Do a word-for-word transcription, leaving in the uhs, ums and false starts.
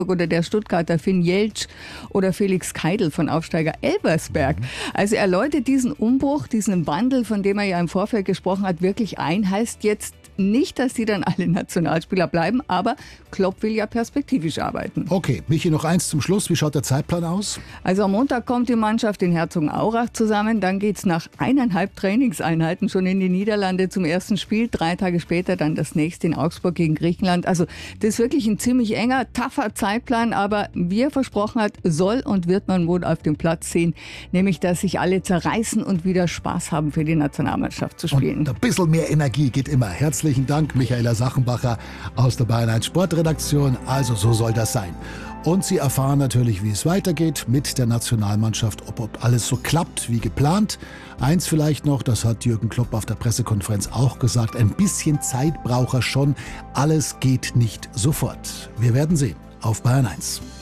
oder der Stuttgarter Finn Jeltsch oder Felix Keidel von Aufsteiger Elversberg. Also er läutet diesen Umbruch, diesen Wandel, von dem er ja im Vorfeld gesprochen hat, wirklich ein. Heißt jetzt nicht, dass die dann alle Nationalspieler bleiben, aber Klopp will ja perspektivisch arbeiten. Okay, Michi, noch eins zum Schluss. Wie schaut der Zeitplan aus? Also am Montag kommt die Mannschaft in Herzogenaurach zusammen. Dann geht es nach eineinhalb Trainingseinheiten schon in die Niederlande zum ersten Spiel. Drei Tage später dann das nächste in Augsburg gegen Griechenland. Also das ist wirklich ein ziemlich enger, tougher Zeitplan. Aber wie er versprochen hat, soll und wird man wohl auf dem Platz sehen. Nämlich, dass sich alle zerreißen und wieder Spaß haben, für die Nationalmannschaft zu spielen. Und ein bisschen mehr Energie geht immer. Herzlichen Dank, Michaela Sachenbacher aus der Bayern eins Sportredaktion. Also so soll das sein. Und Sie erfahren natürlich, wie es weitergeht mit der Nationalmannschaft, ob, ob alles so klappt wie geplant. Eins vielleicht noch, das hat Jürgen Klopp auf der Pressekonferenz auch gesagt, ein bisschen Zeit braucht er schon. Alles geht nicht sofort. Wir werden sehen auf Bayern eins.